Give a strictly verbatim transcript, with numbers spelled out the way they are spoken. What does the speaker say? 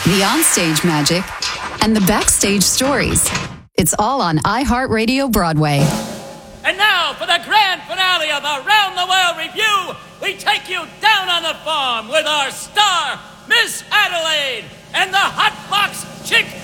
the onstage magic, and the backstage stories. It's all on iHeartRadio Broadway. And now, for the grand finale of Around the World Review, we take you down on the farm with our star, Miss Adelaide, and the Hot Box Chick